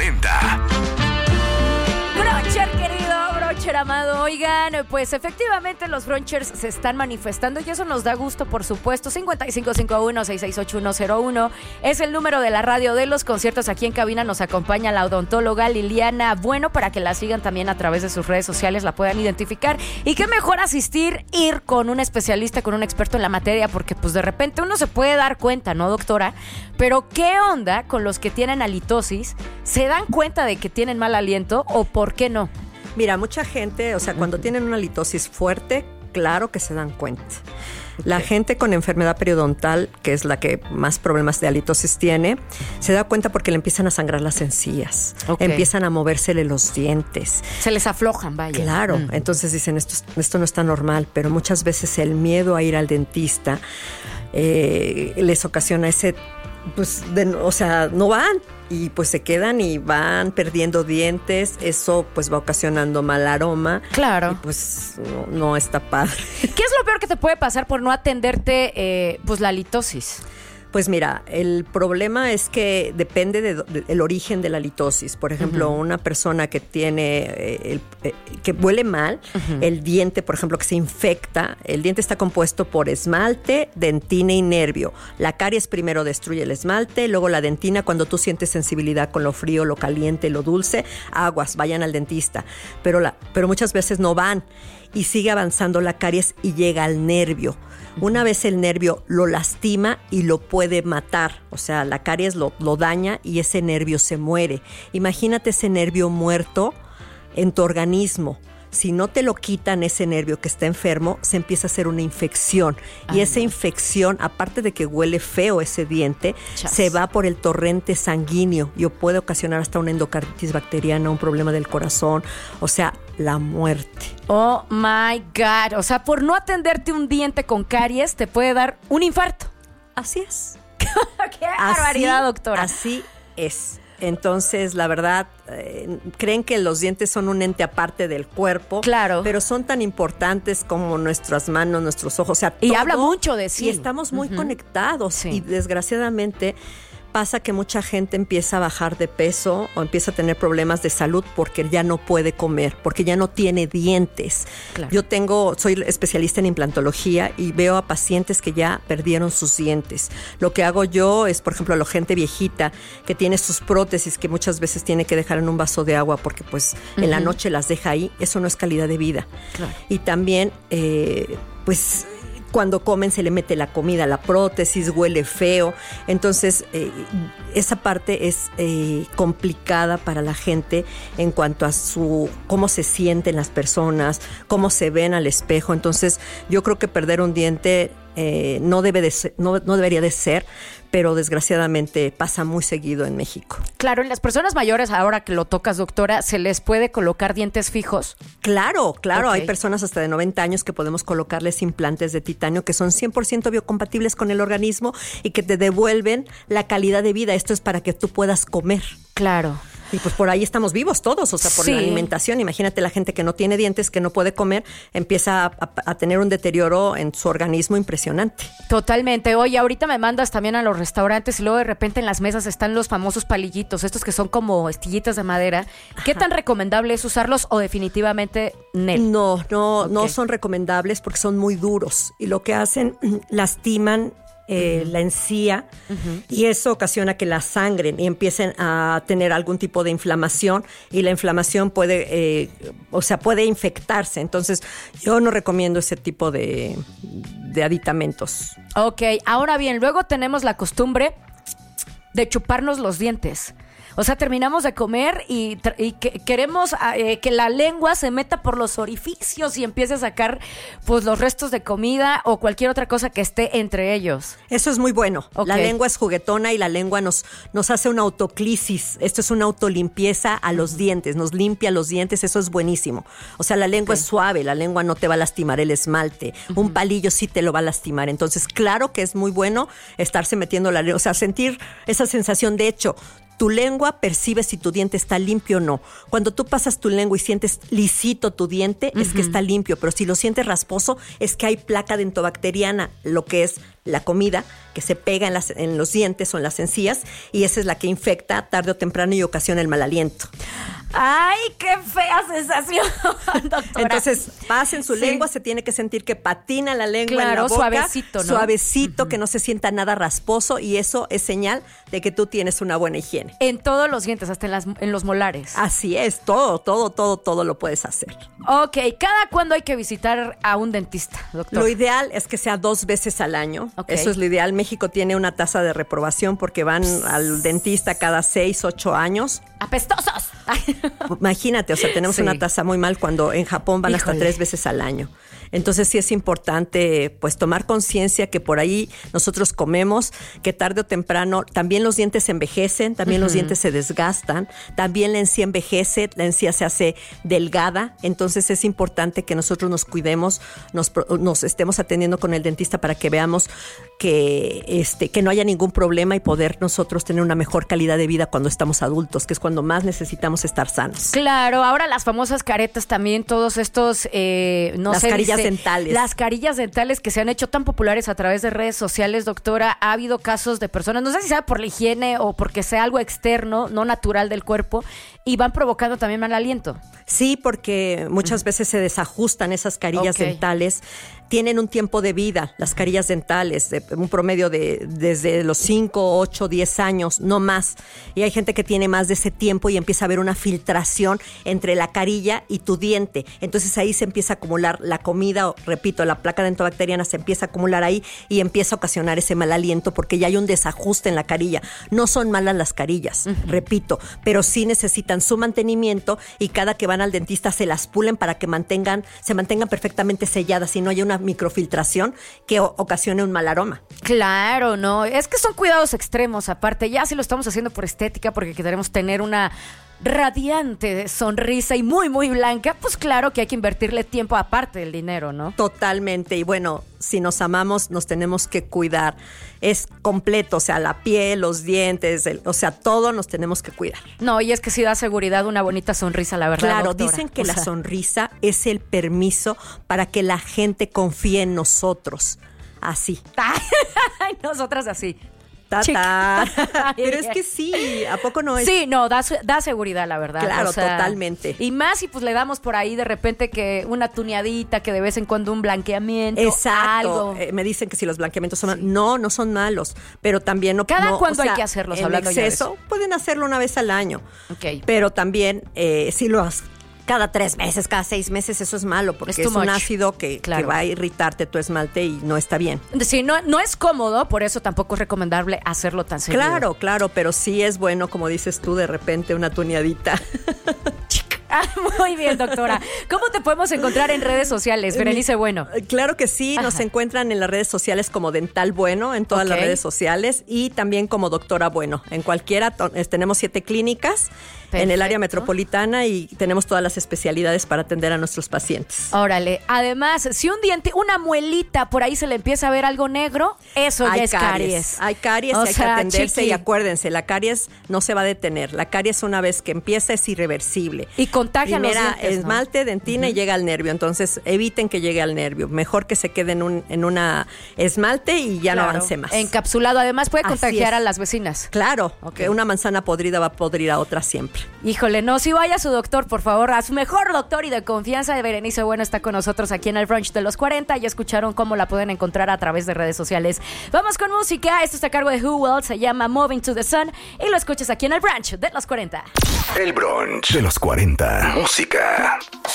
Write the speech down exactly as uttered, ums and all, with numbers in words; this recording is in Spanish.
cuarenta. Broncher, querido, Broncher amado. Oigan, pues efectivamente los Bronchers se están manifestando y eso nos da gusto, por supuesto. cincuenta y cinco cincuenta y uno, sesenta y seis ochenta y uno cero uno es el número de la radio de los conciertos. Aquí en cabina nos acompaña la odontóloga Liliana Bueno para que la sigan también a través de sus redes sociales, la puedan identificar. Y qué mejor asistir, ir con un especialista, con un experto en la materia, porque pues de repente uno se puede dar cuenta, ¿no, doctora? Pero ¿qué onda con los que tienen halitosis? ¿Se dan cuenta de que tienen mal aliento o por qué no? Mira, mucha gente, o sea, cuando tienen una halitosis fuerte, claro que se dan cuenta. Okay. La gente con enfermedad periodontal, que es la que más problemas de halitosis tiene, se da cuenta porque le empiezan a sangrar las encías, okay. Empiezan a movérsele los dientes. Se les aflojan, vaya. Claro, mm. Entonces dicen, esto, esto no está normal, pero muchas veces el miedo a ir al dentista eh, les ocasiona ese, pues, de, o sea, no van. Y pues se quedan y van perdiendo dientes. Eso pues va ocasionando mal aroma. Claro. Y pues no, no está padre. ¿Qué es lo peor que te puede pasar por no atenderte eh, pues la halitosis? Pues mira, el problema es que depende del de, de, origen de la halitosis. Por ejemplo, uh-huh. una persona que tiene, eh, el, eh, que huele mal, uh-huh. el diente, por ejemplo, que se infecta, el diente está compuesto por esmalte, dentina y nervio. La caries primero destruye el esmalte, luego la dentina, cuando tú sientes sensibilidad con lo frío, lo caliente, lo dulce, aguas, vayan al dentista. Pero, la, pero muchas veces no van y sigue avanzando la caries y llega al nervio. Una vez el nervio lo lastima y lo puede matar, o sea, la caries lo, lo daña y ese nervio se muere. Imagínate ese nervio muerto en tu organismo. Si no te lo quitan ese nervio que está enfermo, se empieza a hacer una infección. Ay, y esa no. infección, aparte de que huele feo ese diente, Chas. se va por el torrente sanguíneo y puede ocasionar hasta una endocarditis bacteriana, un problema del corazón, o sea, la muerte. Oh my God. O sea, por no atenderte un diente con caries, te puede dar un infarto. Así es. ¡Qué barbaridad, doctora! Así es. Entonces, la verdad, eh, creen que los dientes son un ente aparte del cuerpo. Claro. Pero son tan importantes como nuestras manos, nuestros ojos. O sea, y todo, habla mucho de sí. Y estamos muy uh-huh. conectados. Sí. Y desgraciadamente pasa que mucha gente empieza a bajar de peso o empieza a tener problemas de salud porque ya no puede comer, porque ya no tiene dientes. Claro. Yo tengo, soy especialista en implantología y veo a pacientes que ya perdieron sus dientes. Lo que hago yo es, por ejemplo, a la gente viejita que tiene sus prótesis que muchas veces tiene que dejar en un vaso de agua porque pues uh-huh. en la noche las deja ahí. Eso no es calidad de vida. Claro. Y también, eh, pues... cuando comen se le mete la comida, la prótesis, huele feo. Entonces, eh, esa parte es eh, complicada para la gente en cuanto a su cómo se sienten las personas, cómo se ven al espejo. Entonces, yo creo que perder un diente eh, no debe de ser, no, no debería de ser, pero desgraciadamente pasa muy seguido en México. Claro, en las personas mayores, ahora que lo tocas, doctora, ¿se les puede colocar dientes fijos? Claro, claro. Okay. Hay personas hasta de noventa años que podemos colocarles implantes de titanio que son cien por ciento biocompatibles con el organismo y que te devuelven la calidad de vida. Esto es para que tú puedas comer. Claro. Y pues por ahí estamos vivos todos, o sea, por sí. la alimentación. Imagínate la gente que no tiene dientes, que no puede comer, empieza a, a, a tener un deterioro en su organismo impresionante. Totalmente. Oye, ahorita me mandas también a los restaurantes y luego de repente en las mesas están los famosos palillitos, estos que son como estillitas de madera. ¿Qué Ajá. tan recomendable es usarlos o definitivamente Nel? No, no, okay. no son recomendables porque son muy duros y lo que hacen, lastiman Eh, uh-huh. la encía uh-huh. y eso ocasiona que la sangren y empiecen a tener algún tipo de inflamación y la inflamación puede, eh, o sea, puede infectarse. Entonces, yo no recomiendo ese tipo de, de aditamentos. Ok, ahora bien, luego tenemos la costumbre de chuparnos los dientes. O sea, terminamos de comer y, y que, queremos eh, que la lengua se meta por los orificios y empiece a sacar pues los restos de comida o cualquier otra cosa que esté entre ellos. Eso es muy bueno. Okay. La lengua es juguetona y la lengua nos, nos hace una autoclisis. Esto es una autolimpieza a los dientes, nos limpia los dientes, eso es buenísimo. O sea, la lengua okay. es suave, la lengua no te va a lastimar el esmalte. Uh-huh. Un palillo sí te lo va a lastimar. Entonces, claro que es muy bueno estarse metiendo la lengua, o sea, sentir esa sensación. De hecho, Tu lengua percibe si tu diente está limpio o no. Cuando tú pasas tu lengua y sientes lisito tu diente, uh-huh. es que está limpio. Pero si lo sientes rasposo, es que hay placa dentobacteriana, lo que es la comida que se pega en, las, en los dientes o en las encías, y esa es la que infecta tarde o temprano y ocasiona el mal aliento. ¡Ay, qué fea sensación, doctora! Entonces, pasen su sí. lengua, se tiene que sentir que patina la lengua claro, en la boca. Suavecito, ¿no? Suavecito, uh-huh. que no se sienta nada rasposo, y eso es señal de que tú tienes una buena higiene. En todos los dientes, hasta en, las, en los molares. Así es, todo, todo, todo, todo lo puedes hacer. Ok, ¿cada cuándo hay que visitar a un dentista, doctor? Lo ideal es que sea dos veces al año. Okay. Eso es lo ideal. México tiene una tasa de reprobación porque van al dentista cada seis, ocho años. ¡Apestosos! Imagínate, o sea, tenemos sí. una tasa muy mal cuando en Japón van Híjole. hasta tres veces al año. Entonces sí es importante pues tomar conciencia que por ahí nosotros comemos, que tarde o temprano también los dientes envejecen, también uh-huh. los dientes se desgastan, también la encía envejece, la encía se hace delgada. Entonces es importante que nosotros nos cuidemos, nos, nos estemos atendiendo con el dentista para que veamos que, este, que no haya ningún problema y poder nosotros tener una mejor calidad de vida cuando estamos adultos, que es cuando más necesitamos estar sanos. Claro, ahora las famosas caretas también, todos estos, eh, no las sé, carillas dice, dentales. Las carillas dentales que se han hecho tan populares a través de redes sociales, doctora. Ha habido casos de personas, no sé si sea por la higiene o porque sea algo externo, no natural del cuerpo, y van provocando también mal aliento. Sí, porque muchas veces se desajustan esas carillas okay. dentales. Tienen un tiempo de vida, las carillas dentales, de un promedio de desde los cinco, ocho, diez años, no más. Y hay gente que tiene más de ese tiempo y empieza a haber una filtración entre la carilla y tu diente. Entonces ahí se empieza a acumular la comida, o, repito, la placa dentobacteriana se empieza a acumular ahí y empieza a ocasionar ese mal aliento porque ya hay un desajuste en la carilla. No son malas las carillas, uh-huh. repito, pero sí necesitan su mantenimiento y cada que van al dentista se las pulen para que mantengan, se mantengan perfectamente selladas y no haya una microfiltración que o- ocasione un mal aroma. Claro, no, es que son cuidados extremos aparte, ya si lo estamos haciendo por estética porque queremos tener una radiante sonrisa y muy muy blanca, pues claro que hay que invertirle tiempo aparte del dinero, ¿no? Totalmente, y bueno, si nos amamos nos tenemos que cuidar, es completo, o sea, la piel, los dientes, el, o sea, todo nos tenemos que cuidar. No, y es que sí da seguridad una bonita sonrisa, la verdad, claro, doctora. dicen que o la sea, sonrisa es el permiso para que la gente confíe en nosotros, así. Nosotras así. Tata. Pero es que sí, ¿a poco no es? Sí, no, da, da seguridad, la verdad. Claro, o sea, totalmente. Y más si pues le damos por ahí de repente que una tuneadita, que de vez en cuando un blanqueamiento. Exacto. Algo. Eh, me dicen que si los blanqueamientos son... Sí. No, no son malos, pero también no... ¿Cada no, cuándo o sea, hay que hacerlos? En Hablando exceso, ya de eso. Pueden hacerlo una vez al año. Ok. Pero también, eh, si lo has... cada tres meses, cada seis meses, eso es malo porque es, es un ácido que, claro. que va a irritarte tu esmalte y no está bien. Sí, no, no es cómodo, por eso tampoco es recomendable hacerlo tan seguido. Claro, claro, pero sí es bueno, como dices tú, de repente una tuneadita. Ah, muy bien, doctora. ¿Cómo te podemos encontrar en redes sociales, Berenice Bueno? Claro que sí, nos Ajá. encuentran en las redes sociales como Dental Bueno, en todas okay. las redes sociales, y también como Doctora Bueno. En cualquiera, tenemos siete clínicas. Perfecto. En el área metropolitana y tenemos todas las especialidades para atender a nuestros pacientes. Órale, además, si un diente, una muelita, por ahí se le empieza a ver algo negro, eso hay ya es caries. caries. Hay caries o y hay sea, que atenderse chiqui. Y acuérdense, la caries no se va a detener. La caries una vez que empieza es irreversible. Y contagia Primera, los dientes, esmalte, ¿no? dentina uh-huh. y llega al nervio. Entonces, eviten que llegue al nervio. Mejor que se quede en un en una esmalte y ya claro. no avance más. Encapsulado, además puede Así contagiar es. a las vecinas. Claro, okay. que una manzana podrida va a podrir a otra siempre. Híjole, no, si vaya a su doctor, por favor, a su mejor doctor y de confianza. De Berenice Bueno está con nosotros aquí en el brunch de los cuarenta. Ya escucharon cómo la pueden encontrar a través de redes sociales. Vamos con música. Esto está a cargo de Who Else, se llama Moving to the Sun y lo escuchas aquí en el brunch de los cuarenta. El brunch de los cuarenta. Música.